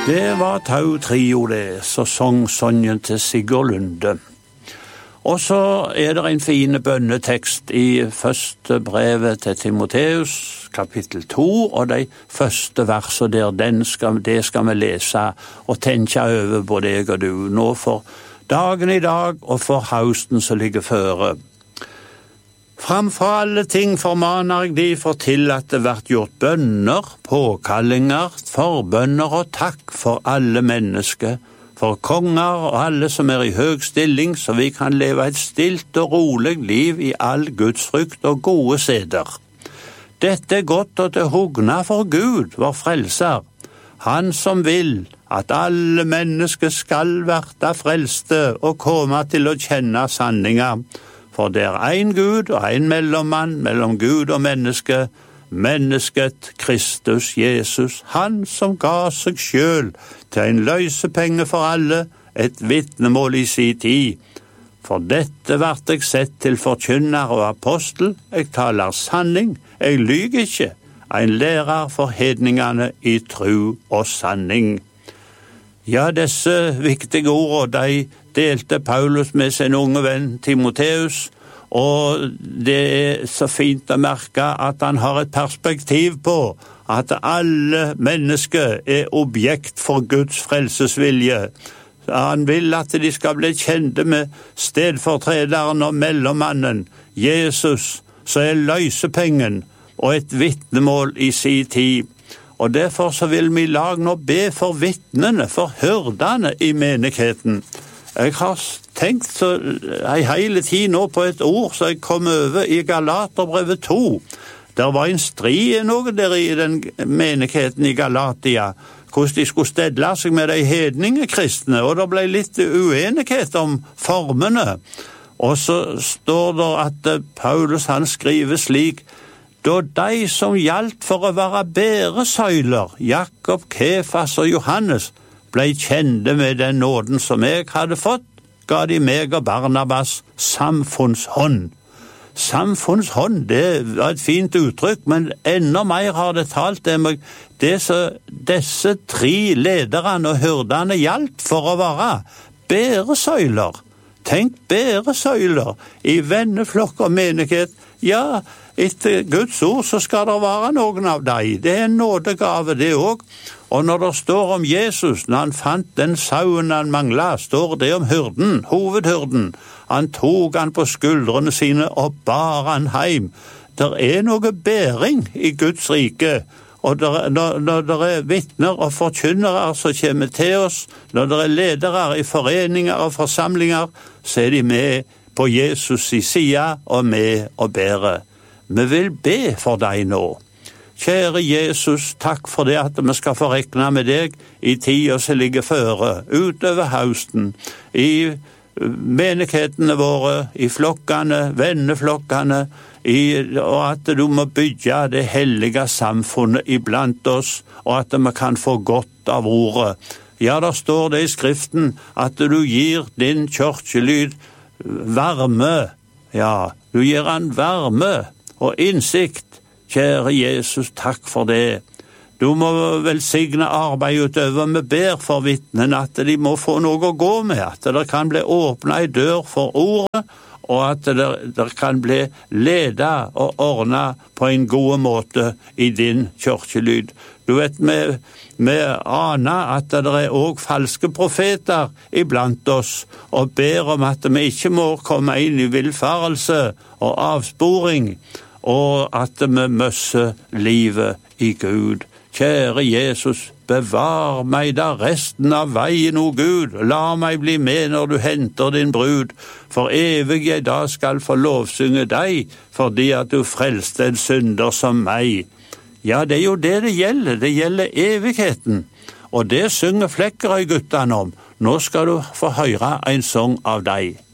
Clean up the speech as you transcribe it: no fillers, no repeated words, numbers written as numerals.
Det var Tau Trio det, så sang sangen til Sigurd Lunde. Og så det en fin bønnetekst i første brevet til Timoteus, kapittel 2, og de første versene der, det skal vi lese og tenke over på deg og du, nå for dagen i dag og for høsten som ligger føre. Framfor alle ting formaner jeg de for til at det vært gjort bønner, påkallinger, forbønner og takk for alle mennesker, for konger og alle som i høg stilling, så vi kan leve et stilt og rolig liv i all gudsfrykt og gode seder. Dette godt og til hugna for Gud, vår frelser, han som vil at alle mennesker skal verta frelste og komme til å kjenne sanninger. For det en Gud og en mellommann mellom Gud og menneske, mennesket Kristus Jesus, han som ga seg selv til en løsepenge for alle, et vitnemål i sin tid. For dette vart jeg sett til forkynner og apostel, jeg taler sanning, jeg lyger ikke, en lærer for hedningene i tro og sanning. Ja, disse viktige ord, de delte Paulus med sin unge venn Timoteus, og det så fint å merke at han har et perspektiv på at alle mennesker objekt for Guds frelsesvilje. Han vil at de skal bli kjente med stedfortrederen og mellommannen, Jesus, som løsepengen og et vitnemål i sin tid. Og derfor så vil vi i lag nå be for vittnene, for hyrdene i menigheten. Jeg har tenkt så hele tiden nå på et ord som jeg kom over i Galaterbrevet 2. Der var en strid noe der i den menigheten i Galatia, hvordan de skulle stedle seg med de hedningekristne, og det ble litt uenighet om formene. Og så står det at Paulus han skriver slik: da de som gjaldt for å være bæresøyler, Jakob, Kefas og Johannes, ble kjente med den nåden som jeg hadde fått, ga de meg og Barnabas samfunnshånd. Samfunnshånd, det var et fint uttrykk, men enda mer har det talt det med det som disse tre lederne og hyrdene gjaldt for å være bæresøyler. Tenk bæresøyler i venneflokk og menighet. Ja, etter Guds ord så skal det være noen av dem. Det en nådegave det også. Og når det står om Jesus, når han fant den sauen han manglet, står det om hyrden, hovedhyrden. Han tok han på skuldrene sine og bar han hjem. Det noe bæring i Guds rike. Og når det vittner og forkynnere som kommer til oss, når det ledere i foreninger og forsamlinger, så de med på Jesus i sida og med og bære. Vi vil be for deg nå. Kjære Jesus, takk for det at vi skal få rekne med deg i tida som ligger føre, utover høsten, i menighetene våre, i flokkene, venneflokkene, og at du må bygge det hellige samfunnet iblant oss, og at vi kan få godt av ordet. Ja, der står det i skriften at du gir din kirkelyd varme. Ja, du gir han varme og innsikt. Kjære Jesus, takk for det. Du må velsigne arbeid utover. Vi ber for vittnene at de må få noe å gå med, at det kan bli åpnet en dør for ordet, og at det kan bli ledet og ordnet på en god måte i din kirkelyd. Du vet, vi aner at det også falske profeter iblant oss, og ber om at vi ikke må komme inn i villfarelse og avsporing, og at vi møsser livet i Gud. Kjære Jesus, bevar meg da resten av veien, o Gud. La meg bli med når du henter din brud, for evig jeg da skal få lovsynge deg, fordi at du frelste en synder som meg. Ja, det jo det gjelder. Det gjelder evigheten. Og det synger Flekkerøy-guttene om. Nå skal du få høre en sang av deg.